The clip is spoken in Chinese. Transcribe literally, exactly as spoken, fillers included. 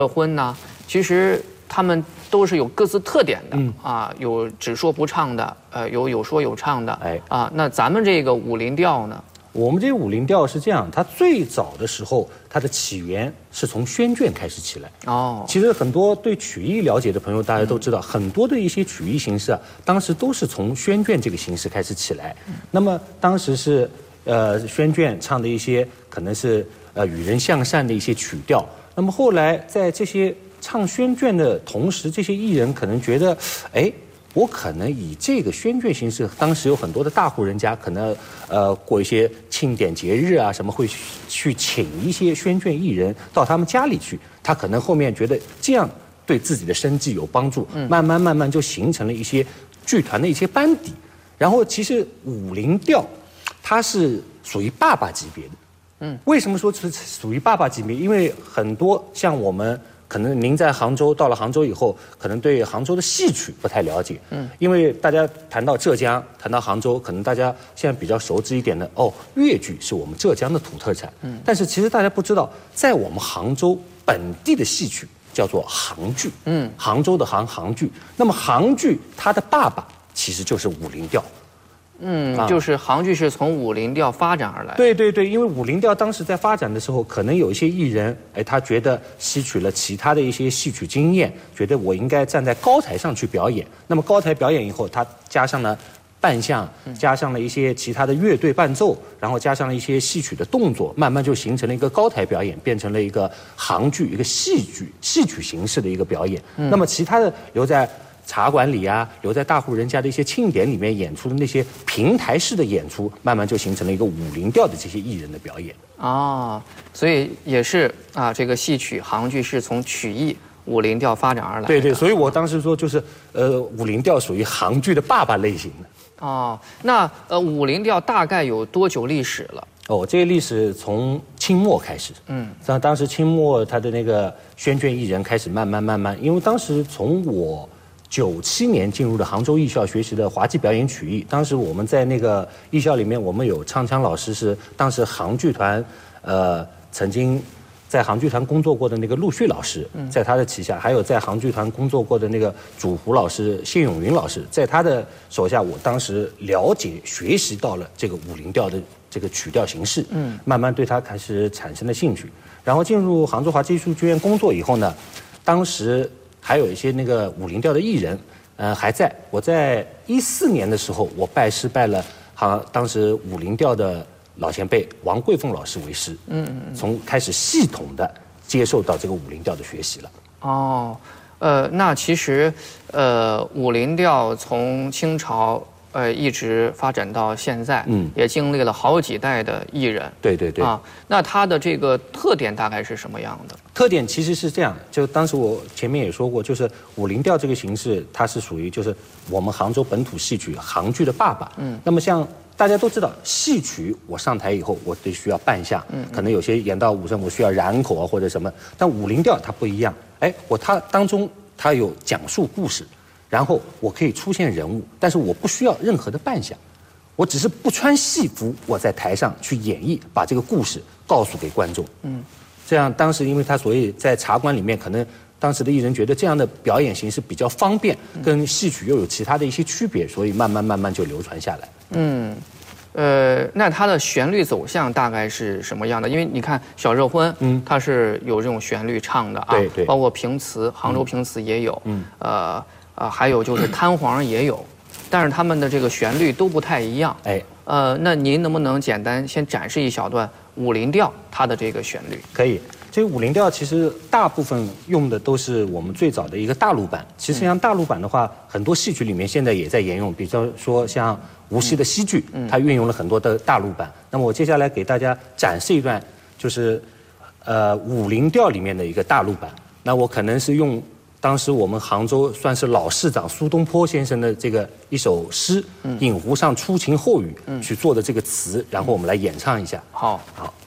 婚呢，其实他们都是有各自特点的、 嗯、 啊，有只说不唱的，呃，有有说有唱的， 哎啊，那咱们这个武林调呢？ 我们这个武林调是这样，它最早的时候，它的起源是从宣卷开始起来。 哦， 其实很多对曲艺了解的朋友，大家都知道，嗯、很多的一些曲艺形式啊，当时都是从宣卷这个形式开始起来。嗯、那么当时是呃宣卷唱的一些可能是呃与人向善的一些曲调。那么后来在这些唱宣卷的同时，这些艺人可能觉得，哎。我可能以这个宣卷形式，当时有很多的大户人家，可能呃过一些庆典节日啊什么，会去请一些宣卷艺人到他们家里去。他可能后面觉得这样对自己的生计有帮助，慢慢慢慢就形成了一些剧团的一些班底。然后其实武林调，它是属于爸爸级别的。嗯，为什么说是属于爸爸级别？因为很多像我们。可能您在杭州，到了杭州以后，可能对杭州的戏曲不太了解。嗯，因为大家谈到浙江，谈到杭州，可能大家现在比较熟知一点的，哦，粤剧是我们浙江的土特产。嗯，但是其实大家不知道，在我们杭州本地的戏曲叫做杭剧。嗯，杭州的杭杭剧。那么杭剧它的爸爸其实就是武林调。 嗯，就是杭剧是从武林调发展而来。 对对对，因为武林调当时在发展的时候，可能有一些艺人，哎，他觉得吸取了其他的一些戏曲经验，觉得我应该站在高台上去表演。那么高台表演以后，他加上了扮相，加上了一些其他的乐队伴奏，然后加上了一些戏曲的动作，慢慢就形成了一个高台表演，变成了一个杭剧，一个戏剧戏曲形式的一个表演。嗯、那么其他的留在茶馆里啊，留在大户人家的一些庆典里面演出的那些平台式的演出，慢慢就形成了一个武林调的这些艺人的表演。 哦，所以也是啊，这个戏曲杭剧是从曲艺武林调发展而来的。 对对，所以我当时说就是呃，武林调属于杭剧的爸爸类型的。 哦，那呃，武林调大概有多久历史了？ 哦，这个历史从清末开始。嗯，像当时清末他的那个宣卷艺人开始慢慢慢慢，因为当时从我。九七年进入了杭州艺校学习的滑稽表演曲艺。当时我们在那个艺校里面，我们有唱腔老师是当时杭剧团，呃，曾经在杭剧团工作过的那个陆续老师，在他的旗下，还有在杭剧团工作过的那个主胡老师谢永云老师，在他的手下，我当时了解学习到了这个武林调的这个曲调形式，嗯，慢慢对他开始产生了兴趣。然后进入杭州滑稽艺术剧院工作以后呢，当时。还有一些那个武林调的艺人，呃，还在。我在一四年的时候，我拜师拜了哈当时武林调的老前辈王桂凤老师为师，嗯嗯，从开始系统的接受到这个武林调的学习了。 哦，呃，那其实呃，武林调从清朝呃一直发展到现在，嗯，也经历了好几代的艺人。 对对对。 啊，那它的这个特点大概是什么样的？ 特点其实是这样，就当时我前面也说过，就是武林调这个形式，它是属于就是我们杭州本土戏曲杭剧的爸爸。嗯。那么像大家都知道，戏曲我上台以后，我得需要扮相，嗯，可能有些演到武生，我需要染口啊或者什么，但武林调它不一样。哎，我它当中它有讲述故事，然后我可以出现人物，但是我不需要任何的扮相，我只是不穿戏服，我在台上去演绎，把这个故事告诉给观众。嗯。这样，当时因为他所以在茶馆里面，可能当时的艺人觉得这样的表演形式比较方便，跟戏曲又有其他的一些区别，所以慢慢慢慢就流传下来。 嗯，呃，那它的旋律走向大概是什么样的？因为你看《小热婚》，嗯，它是有这种旋律唱的啊， 对对， 包括评词，杭州评词也有，嗯，呃呃，还有就是滩黄也有，但是他们的这个旋律都不太一样。哎，呃，那您能不能简单先展示一小段？武林调它的这个旋律可以，这个武林调其实大部分用的都是我们最早的一个大陆版。其实像大陆版的话，很多戏曲里面现在也在沿用，比方说像无锡的戏剧，它运用了很多的大陆版。那么我接下来给大家展示一段，就是呃武林调里面的一个大陆版。那我可能是用当时我们杭州算是老市长苏东坡先生的这个一首诗《饮湖上初晴后雨》去做的这个词，然后我们来演唱一下。 好， 好。